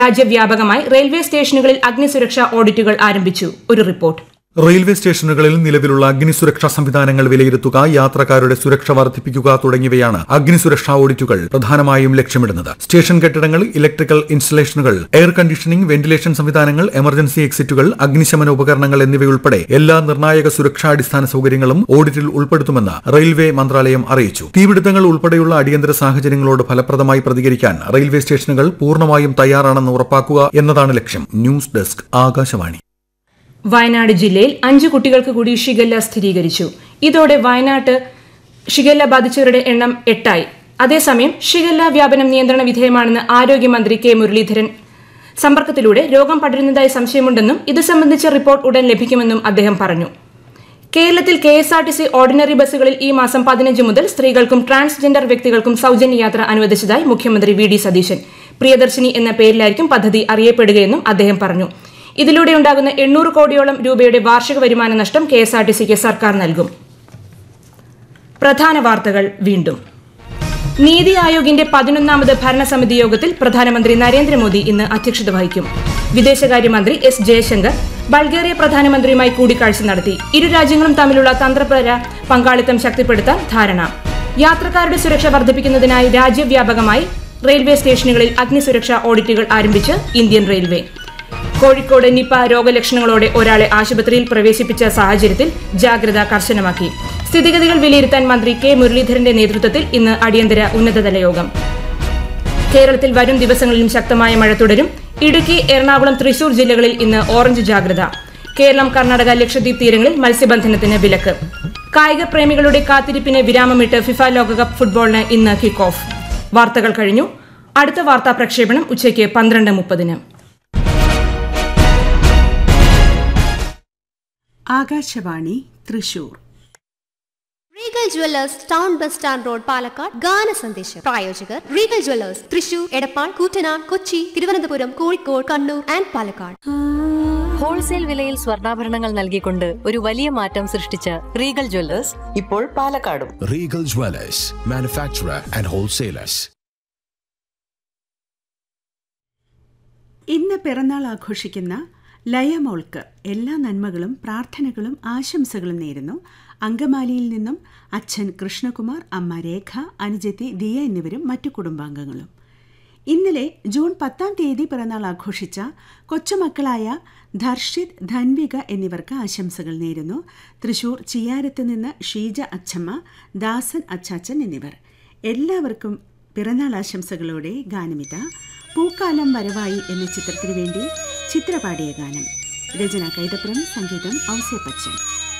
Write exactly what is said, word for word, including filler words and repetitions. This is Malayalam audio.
രാജ്യവ്യാപകമായി റെയിൽവേ സ്റ്റേഷനുകളിൽ അഗ്നിസുരക്ഷാ ഓഡിറ്റുകൾ ആരംഭിച്ചു. ഒരു റിപ്പോർട്ട്. റെയിൽവേ സ്റ്റേഷനുകളിൽ നിലവിലുള്ള അഗ്നിസുരക്ഷാ സംവിധാനങ്ങൾ വിലയിരുത്തുക, യാത്രക്കാരുടെ സുരക്ഷ വർദ്ധിപ്പിക്കുക തുടങ്ങിയവയാണ് അഗ്നിസുരക്ഷാ ഓഡിറ്റുകൾ പ്രധാനമായും ലക്ഷ്യമിടുന്നത്. സ്റ്റേഷൻ കെട്ടിടങ്ങൾ, ഇലക്ട്രിക്കൽ ഇൻസ്റ്റലേഷനുകൾ, എയർ കണ്ടീഷനിംഗ്, വെന്റിലേഷൻ സംവിധാനങ്ങൾ, എമർജൻസി എക്സിറ്റുകൾ, അഗ്നിശമന ഉപകരണങ്ങൾ എന്നിവയുൾപ്പെടെ എല്ലാ നിർണായക സുരക്ഷാ അടിസ്ഥാന സൗകര്യങ്ങളും ഓഡിറ്റിൽ ഉൾപ്പെടുത്തുമെന്ന് റെയിൽവേ മന്ത്രാലയം അറിയിച്ചു. തീപിടുത്തങ്ങൾ ഉൾപ്പെടെയുള്ള അടിയന്തര സാഹചര്യങ്ങളോട് ഫലപ്രദമായി പ്രതികരിക്കാൻ റെയിൽവേ സ്റ്റേഷനുകൾ പൂർണ്ണമായും തയ്യാറാണെന്ന് ഉറപ്പാക്കുക എന്നതാണ് ലക്ഷ്യം. News desk, Akashvani. വയനാട് ജില്ലയിൽ അഞ്ചു കുട്ടികൾക്ക് കൂടി ഷിഗല്ല സ്ഥിരീകരിച്ചു. ഇതോടെ വയനാട്ട് ഷിഗല്ല ബാധിച്ചവരുടെ എണ്ണം എട്ടായി. അതേസമയം ഷിഗല്ല വ്യാപനം നിയന്ത്രണ വിധേയമാണെന്ന് ആരോഗ്യമന്ത്രി കെ മുരളീധരൻ സമ്പർക്കത്തിലൂടെ രോഗം പടരുന്നതായി സംശയമുണ്ടെന്നും ഇത് സംബന്ധിച്ച റിപ്പോർട്ട് ഉടൻ ലഭിക്കുമെന്നും അദ്ദേഹം പറഞ്ഞു. കേരളത്തിൽ K S R T C ordinary ബസ്സുകളിൽ ഈ മാസം പതിനഞ്ച് മുതൽ സ്ത്രീകൾക്കും ട്രാൻസ്ജെൻഡർ വ്യക്തികൾക്കും സൌജന്യ യാത്ര അനുവദിച്ചതായി മുഖ്യമന്ത്രി വി ഡി സതീശൻ. പ്രിയദർശിനി എന്ന പേരിലായിരിക്കും പദ്ധതി അറിയപ്പെടുകയെന്നും അദ്ദേഹം പറഞ്ഞു. ഇതിലൂടെ ഉണ്ടാകുന്ന എണ്ണൂറ് കോടിയോളം രൂപയുടെ വാർഷിക വരുമാന നഷ്ടം കെ എസ് ആർ ടി സിക്ക് സർക്കാർ നൽകും. പ്രധാന വാർത്തകൾ വീണ്ടും. നീതി ആയോഗിന്റെ പതിനൊന്നാമത് ഭരണസമിതി യോഗത്തിൽ പ്രധാനമന്ത്രി നരേന്ദ്രമോദി ഇന്ന് അധ്യക്ഷത വഹിക്കും. വിദേശകാര്യമന്ത്രി എസ് ജയശങ്കർ ബൾഗേറിയ പ്രധാനമന്ത്രിയുമായി കൂടിക്കാഴ്ച നടത്തി. ഇരു രാജ്യങ്ങളും തമ്മിലുള്ള തന്ത്രപര പങ്കാളിത്തം ശക്തിപ്പെടുത്താൻ ധാരണ. യാത്രക്കാരുടെ സുരക്ഷ വർദ്ധിപ്പിക്കുന്നതിനായി രാജ്യവ്യാപകമായി റെയിൽവേ സ്റ്റേഷനുകളിൽ അഗ്നിസുരക്ഷാ ഓഡിറ്റുകൾ ആരംഭിച്ച് ഇന്ത്യൻ റെയിൽവേ. കോഴിക്കോട് നിപ രോഗലക്ഷണങ്ങളോടെ ഒരാളെ ആശുപത്രിയിൽ പ്രവേശിപ്പിച്ച സാഹചര്യത്തിൽ ജാഗ്രത കർശനമാക്കി. സ്ഥിതിഗതികൾ വിലയിരുത്താൻ മന്ത്രി കെ മുരളീധരന്റെ നേതൃത്വത്തിൽ ഇന്ന് അടിയന്തര ഉന്നതതല യോഗം. കേരളത്തിൽ വരും ദിവസങ്ങളിലും ശക്തമായ മഴ തുടരും. ഇടുക്കി, എറണാകുളം, തൃശൂർ ജില്ലകളിൽ ഇന്ന് ഓറഞ്ച് ജാഗ്രത. കേരളം, കർണാടക, ലക്ഷദ്വീപ് തീരങ്ങളിൽ മത്സ്യബന്ധനത്തിന് വിലക്ക്. കായിക പ്രേമികളുടെ കാത്തിരിപ്പിന് വിരാമമിട്ട് ഫിഫ ലോകകപ്പ് ഫുട്ബോളിന് ഇന്ന് കിക്ക് ഓഫ്. വാർത്തകൾ കഴിഞ്ഞു. അടുത്ത വാർത്താ പ്രക്ഷേപണം ഉച്ചയ്ക്ക് പന്ത്രണ്ട് മുപ്പതിന്. Akashvani Thrissur. Regal jewellers town bus stand road, Palakkad. ഗാന സന്ദേശം. പ്രായോജകർ Regal jewellers Thrissur, Edappal, Koottanad, Kochi, Thiruvananthapuram, Kozhikode, Kannur and Palakkad. Wholesale വിലയിൽ സ്വർണ്ണാഭരണങ്ങൾ നൽകിക്കൊണ്ട് ഒരു വലിയ മാറ്റം സൃഷ്ടിച്ച റീഗൽ ജുവല്ലേഴ്സ് ഇപ്പോൾ പാലക്കാടും. Regal jewellers, manufacturer and wholesalers. ഇന്ന് പിറന്നാൾ ആഘോഷിക്കുന്ന ലയമോൾക്ക് എല്ലാ നന്മകളും പ്രാർത്ഥനകളും ആശംസകളും നേരുന്നു. അങ്കമാലിയിൽ നിന്നും അച്ഛൻ കൃഷ്ണകുമാർ, അമ്മ രേഖ, അനുജത്തി ദിയ എന്നിവരും മറ്റു കുടുംബാംഗങ്ങളും. ഇന്നലെ ജൂൺ പത്താം തീയതി പിറന്നാൾ ആഘോഷിച്ച കൊച്ചുമക്കളായ ധർഷിത്, ധൻവിക എന്നിവർക്ക് ആശംസകൾ നേരുന്നു. തൃശൂർ ചിയാരത്ത് നിന്ന് ഷീജ അച്ഛമ്മ, ദാസൻ അച്ചാച്ചൻ എന്നിവർ. എല്ലാവർക്കും പിറന്നാൾ ആശംസകളോടെ ഗാനമിത. പൂക്കാലം വരവായി എന്ന ചിത്രത്തിനു വേണ്ടി ചിത്രപാടിയ ഗാനം. രചന കൈതപ്രം, സംഗീതം ഔസേപ്പച്ചൻ.